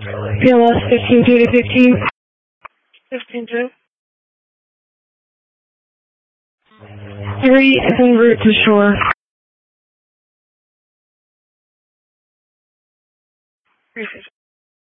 PLS 15-2 to 15. 15-2. 3 en route to shore.